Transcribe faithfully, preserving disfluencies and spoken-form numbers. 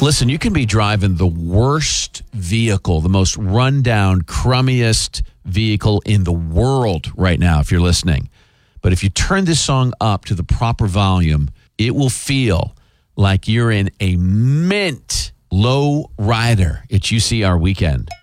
Listen, you can be driving the worst vehicle, the most rundown, crummiest vehicle in the world right now, if you're listening. But if you turn this song up to the proper volume, it will feel like you're in a mint low rider. It's U C R Weekend.